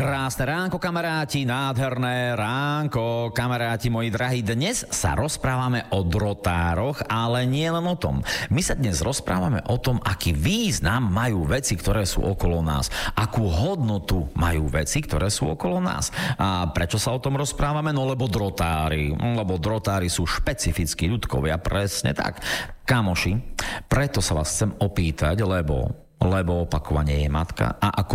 Krásne ránko, kamaráti, nádherné ránko, kamaráti moji drahí. Dnes sa rozprávame o drotároch, ale nie len o tom. My sa dnes rozprávame o tom, aký význam majú veci, ktoré sú okolo nás. Akú hodnotu majú veci, ktoré sú okolo nás. A prečo sa o tom rozprávame? No lebo drotári sú špecifickí ľudkovia, presne tak. Kamoši, preto sa vás chcem opýtať, lebo opakovanie je matka a ako